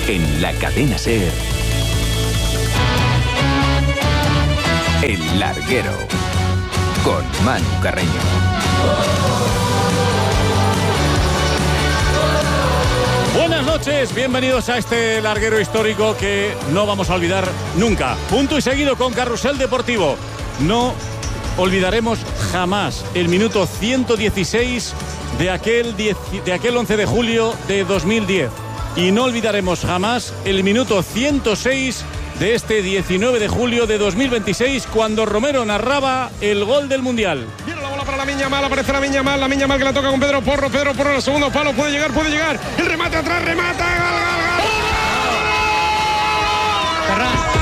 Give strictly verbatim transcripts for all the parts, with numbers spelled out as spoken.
En la cadena SER, El Larguero, con Manu Carreño. Buenas noches, bienvenidos a este larguero histórico que no vamos a olvidar nunca. Punto y seguido con Carrusel Deportivo. No olvidaremos jamás el minuto ciento dieciséis de aquel, diez, de aquel once de julio de dos mil diez. Y no olvidaremos jamás el minuto ciento seis de este diecinueve de julio de dos mil veintiséis, cuando Romero narraba el gol del Mundial. Viene la bola para la Miña Mal, aparece la Miña Mal, la Miña Mal que la toca con Pedro Porro, Pedro Porro en el segundo palo, puede llegar, puede llegar, el remate atrás, remata, gol, gol, gol. Ferran.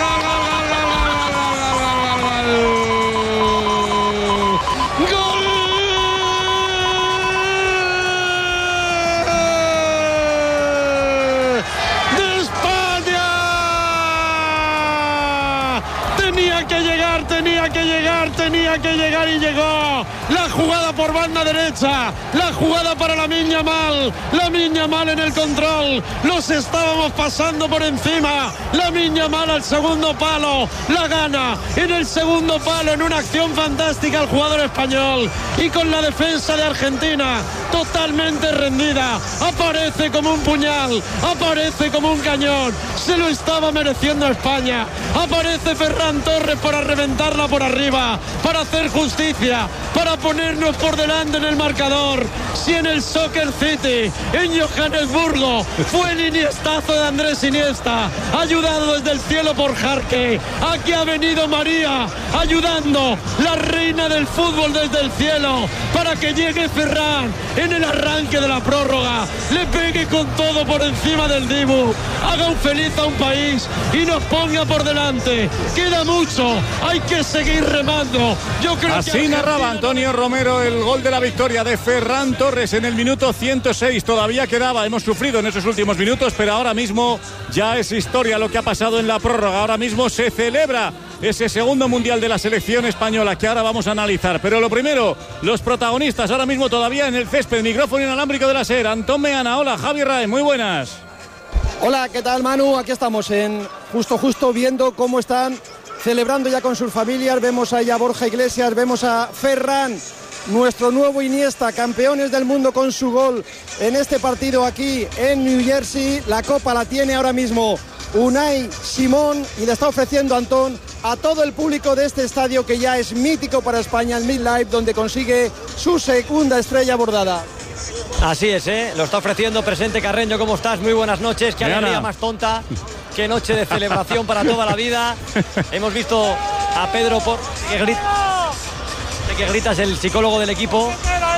Tenía que llegar, tenía que llegar y llegó. La jugada por banda derecha, la jugada para la Miña Mal, la Miña Mal en el control. Los estábamos pasando por encima. La Miña Mal al segundo palo, la gana en el segundo palo en una acción fantástica el jugador español. Y con la defensa de Argentina totalmente rendida, aparece como un puñal, aparece como un cañón. Se lo estaba mereciendo España. Aparece Ferran Torres para reventarla por arriba, para hacer justicia, para ponernos por delante en el marcador. Si en el Soccer City, en Johannesburgo, fue el iniestazo de Andrés Iniesta, ayudado desde el cielo por Jarque. Aquí ha venido María, ayudando, la reina del fútbol desde el cielo, para que llegue Ferran en el arranque de la prórroga, le pegue con todo por encima del Dibu, haga un feliz a un país y nos ponga por delante. Queda mucho, hay que seguir remando. Yo creo Así que narraba Antonio Romero el gol de la victoria de Ferran Torres en el minuto ciento seis. Todavía quedaba, hemos sufrido en esos últimos minutos, pero ahora mismo ya es historia lo que ha pasado en la prórroga. Ahora mismo se celebra ese segundo mundial de la selección española que ahora vamos a analizar. Pero lo primero, los protagonistas ahora mismo todavía en el césped. Micrófono inalámbrico de la SER. Antón Meana, hola. Javi Rae, muy buenas. Hola, ¿qué tal, Manu? Aquí estamos en justo justo viendo cómo están celebrando ya con sus familias. Vemos ahí a Borja Iglesias, vemos a Ferran, nuestro nuevo Iniesta, campeones del mundo con su gol en este partido aquí en New Jersey. La copa la tiene ahora mismo Unai Simón y le está ofreciendo Antón a todo el público de este estadio que ya es mítico para España, el MetLife, donde consigue su segunda estrella bordada. Así es, ¿eh? Lo está ofreciendo Presente Carreño. ¿Cómo estás? Muy buenas noches. Qué alegría más tonta. Qué noche de celebración para toda la vida. Hemos visto a Pedro por... que grita, que grita es el psicólogo del equipo,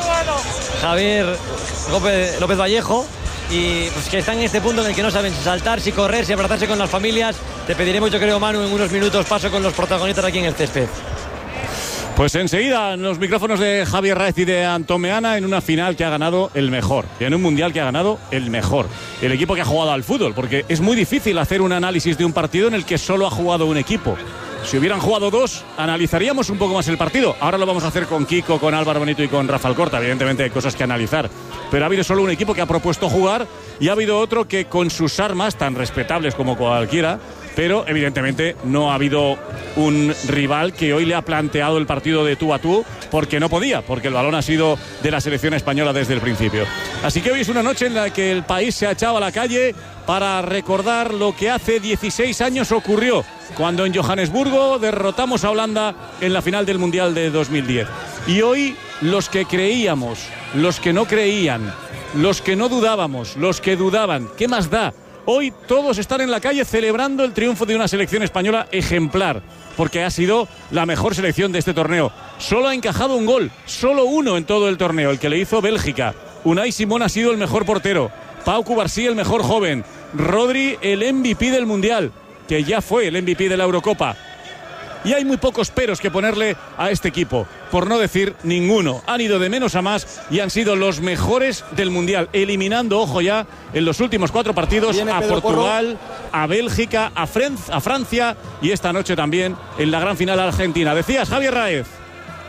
Javier López, López Vallejo. Y pues que están en este punto en el que no saben si saltar, si correr, si abrazarse con las familias. Te pediremos, yo creo, Manu, en unos minutos paso con los protagonistas aquí en el césped. Pues enseguida en los micrófonos de Javier Raez y de Antón Meana, en una final que ha ganado el mejor, y en un mundial que ha ganado el mejor, el equipo que ha jugado al fútbol, porque es muy difícil hacer un análisis de un partido en el que solo ha jugado un equipo. Si hubieran jugado dos, analizaríamos un poco más el partido. Ahora lo vamos a hacer con Kiko, con Álvaro Benito y con Rafa Alcorta. Evidentemente hay cosas que analizar, pero ha habido solo un equipo que ha propuesto jugar y ha habido otro que con sus armas, tan respetables como cualquiera, pero evidentemente no ha habido un rival que hoy le ha planteado el partido de tú a tú, porque no podía, porque el balón ha sido de la selección española desde el principio. Así que hoy es una noche en la que el país se ha echado a la calle para recordar lo que hace dieciséis años ocurrió, cuando en Johannesburgo derrotamos a Holanda en la final del Mundial de dos mil diez. Y hoy los que creíamos, los que no creían, los que no dudábamos, los que dudaban, ¿qué más da? Hoy todos están en la calle celebrando el triunfo de una selección española ejemplar, porque ha sido la mejor selección de este torneo. Solo ha encajado un gol, solo uno en todo el torneo, el que le hizo Bélgica. Unai Simón ha sido el mejor portero, Pau Cubarsí el mejor joven, Rodri el M V P del Mundial, que ya fue el M V P de la Eurocopa. Y hay muy pocos peros que ponerle a este equipo, por no decir ninguno. Han ido de menos a más y han sido los mejores del Mundial, eliminando, ojo ya, en los últimos cuatro partidos Viene a Pedro Portugal, Porro, a Bélgica, a, Fran- a Francia y esta noche también en la gran final a Argentina. Decías, Javier Raez.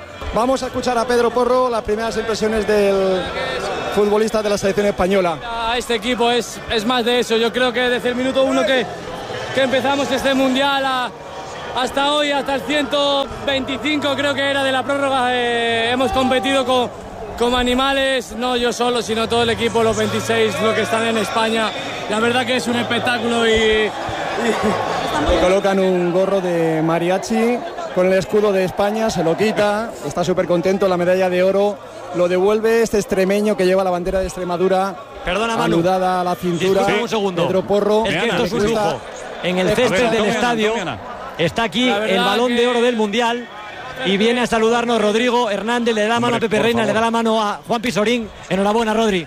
Vamos a escuchar a Pedro Porro las primeras impresiones del futbolista de la selección española. este equipo, es, es más de eso. Yo creo que desde el minuto uno que, que empezamos este Mundial a, hasta hoy, hasta el ciento veinticinco creo que era de la prórroga, eh, hemos competido con, como animales, no yo solo, sino todo el equipo, los veintiséis, los que están en España. La verdad que es un espectáculo y... y... Le colocan un gorro de mariachi con el escudo de España, se lo quita, está súper contento, la medalla de oro lo devuelve este extremeño que lleva la bandera de Extremadura. Perdona, Manu, anudada a la cintura. Sí, un segundo. Pedro Porro. Es que esto es un lujo. En el césped del estadio está aquí el balón de oro del Mundial y viene a saludarnos Rodrigo Hernández, le da la mano a Pepe Reina, le da la mano a Juan Pisorín. Enhorabuena, Rodri.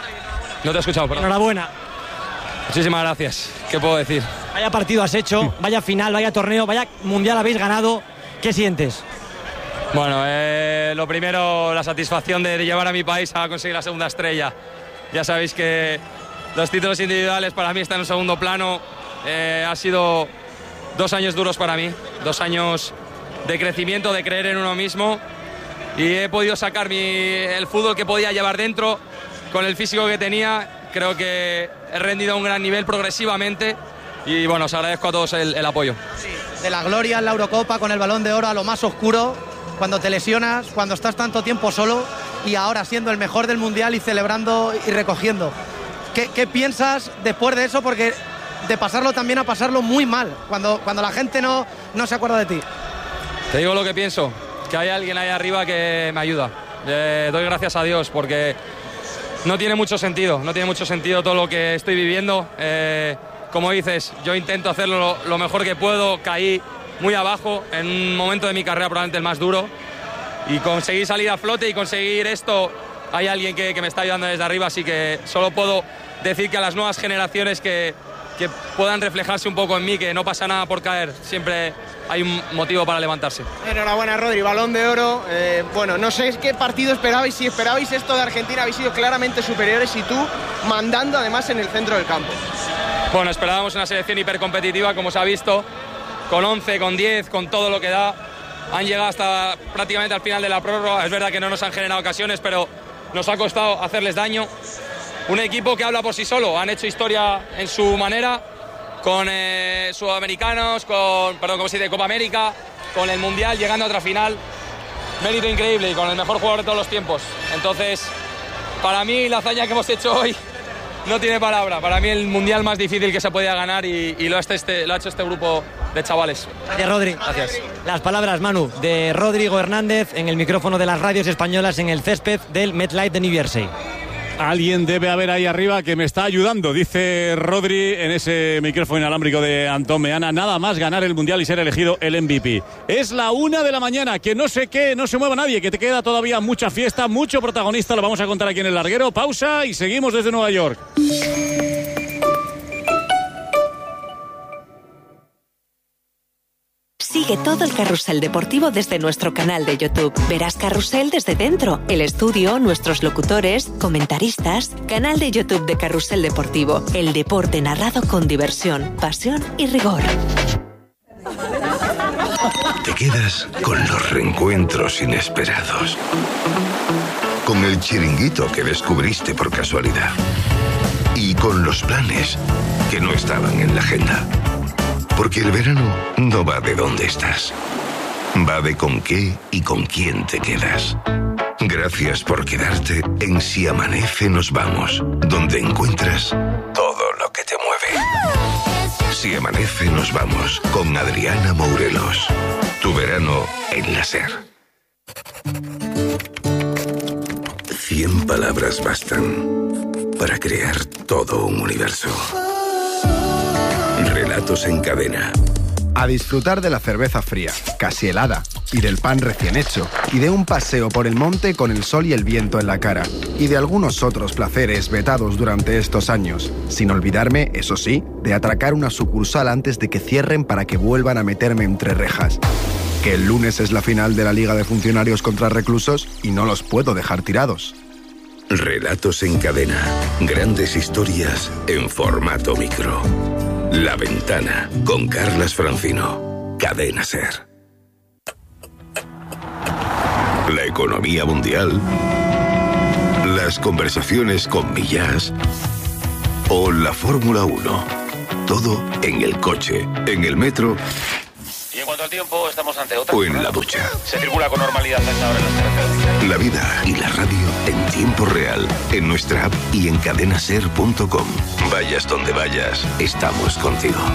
No te he escuchado, perdón. Enhorabuena. Muchísimas gracias. ¿Qué puedo decir? Vaya partido has hecho, vaya final, vaya torneo, vaya Mundial habéis ganado. ¿Qué sientes? Bueno, eh, lo primero, la satisfacción de llevar a mi país a conseguir la segunda estrella. Ya sabéis que los títulos individuales para mí están en un segundo plano. Eh, ha sido dos años duros para mí, dos años de crecimiento, de creer en uno mismo, y he podido sacar mi, el fútbol que podía llevar dentro con el físico que tenía. Creo que he rendido a un gran nivel progresivamente y bueno, os agradezco a todos el, el apoyo. Sí, de la gloria en la Eurocopa con el Balón de Oro a lo más oscuro, cuando te lesionas, cuando estás tanto tiempo solo y ahora siendo el mejor del Mundial y celebrando y recogiendo. ¿Qué, qué piensas después de eso? Porque de pasarlo también a pasarlo muy mal, cuando, cuando la gente no, no se acuerda de ti. Te digo lo que pienso, que hay alguien ahí arriba que me ayuda. Eh, doy gracias a Dios porque no tiene mucho sentido, no tiene mucho sentido todo lo que estoy viviendo. Eh, como dices, yo intento hacerlo lo, lo mejor que puedo, caí muy abajo en un momento de mi carrera probablemente el más duro y conseguí salir a flote y conseguir esto. Hay alguien que, que me está ayudando desde arriba, así que solo puedo decir que a las nuevas generaciones que, que puedan reflejarse un poco en mí, que no pasa nada por caer, siempre hay un motivo para levantarse. Enhorabuena, Rodri, Balón de Oro. Eh, bueno, no sé qué partido esperabais, si esperabais esto de Argentina, habéis sido claramente superiores y tú mandando además en el centro del campo. Bueno, esperábamos una selección hipercompetitiva, como se ha visto, con once, con diez, con todo lo que da. Han llegado hasta prácticamente al final de la prórroga. Es verdad que no nos han generado ocasiones, pero nos ha costado hacerles daño. Un equipo que habla por sí solo, han hecho historia en su manera, con eh, sudamericanos, con, perdón, ¿cómo se dice? Copa América, con el Mundial, llegando a otra final. Mérito increíble y con el mejor jugador de todos los tiempos. Entonces, para mí la hazaña que hemos hecho hoy no tiene palabra. Para mí el Mundial más difícil que se podía ganar y, y lo, ha este, lo ha hecho este grupo de chavales. Gracias, Rodri. Gracias. Las palabras, Manu, de Rodrigo Hernández en el micrófono de las radios españolas en el césped del MetLife de New Jersey. Alguien debe haber ahí arriba que me está ayudando, dice Rodri en ese micrófono inalámbrico de Antón Meana. Nada más ganar el Mundial y ser elegido el M V P. Es la una de la mañana, que no sé qué, no se mueva nadie, que te queda todavía mucha fiesta, mucho protagonista. Lo vamos a contar aquí en el larguero. Pausa y seguimos desde Nueva York. Sigue todo el carrusel deportivo desde nuestro canal de YouTube. Verás Carrusel desde dentro, el estudio, nuestros locutores, comentaristas. Canal de YouTube de Carrusel Deportivo. El deporte narrado con diversión, pasión y rigor. Te quedas con los reencuentros inesperados. Con el chiringuito que descubriste por casualidad. Y con los planes que no estaban en la agenda. Porque el verano no va de dónde estás. Va de con qué y con quién te quedas. Gracias por quedarte en Si Amanece Nos Vamos, donde encuentras todo lo que te mueve. Si Amanece Nos Vamos, con Adriana Mourelos. Tu verano en la SER. Cien palabras bastan para crear todo un universo. Relatos en cadena. A disfrutar de la cerveza fría, casi helada, y del pan recién hecho, y de un paseo por el monte con el sol y el viento en la cara, y de algunos otros placeres vetados durante estos años, sin olvidarme, eso sí, de atracar una sucursal antes de que cierren para que vuelvan a meterme entre rejas. Que el lunes es la final de la Liga de Funcionarios contra Reclusos y no los puedo dejar tirados. Relatos en cadena. Grandes historias en formato micro. La Ventana, con Carlas Francino. Cadena SER. La economía mundial. Las conversaciones con Millás. o la Fórmula uno. Todo en el coche, en el metro. Y en cuanto al tiempo, estamos ante otra. O en la ducha. Se circula con normalidad a esta hora en las carreteras. La vida y la radio en tiempo real, en nuestra app y en cadena ser punto com. Vayas donde vayas, estamos contigo.